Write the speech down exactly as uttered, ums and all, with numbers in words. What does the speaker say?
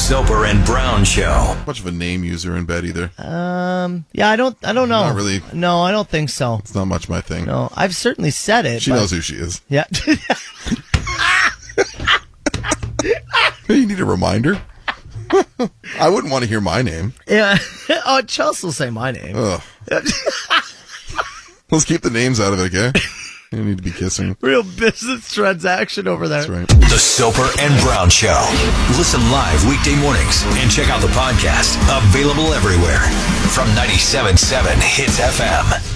Soper and Brown Show. Much of a name user in bed either. Um, yeah, I don't, I don't know. Not really. No, I don't think so. It's not much my thing. No, I've certainly said it. She but... knows who she is. Yeah. You need a reminder? I wouldn't want to hear my name. Yeah. Oh, Chelsea will say my name. Ugh. Let's keep the names out of it, okay? You need to be kissing. Real business transaction over there. That's right. The Soper and Brown Show. Listen live weekday mornings and check out the podcast. Available everywhere. From ninety-seven point seven Hits F M.